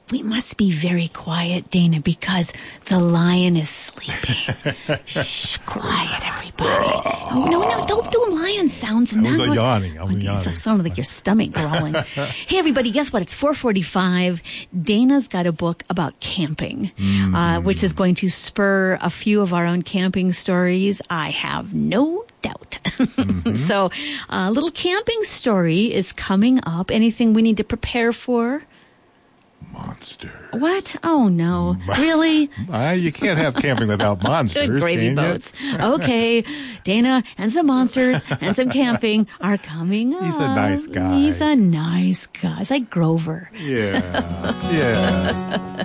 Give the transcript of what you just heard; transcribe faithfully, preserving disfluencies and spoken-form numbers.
we must be very quiet, Dana, because the lion is sleeping. Shh, quiet, everybody. Oh, no, no, don't do lion sounds. I was now. uh, yawning. I'm Okay, yawning. It sounded like your stomach growling. Hey, everybody, guess what? It's four forty-five. Dana's got a book about camping, mm. uh, which is going to spur a few of our own camping stories. I have no doubt. Mm-hmm. So a little camping story is coming up. Anything we need to prepare for? Monster. What? Oh, no. Really? Uh, you can't have camping without monsters. Good gravy can boats. Okay. Dana and some monsters and some camping are coming up. He's a nice guy. He's a nice guy. It's like Grover. Yeah. Yeah.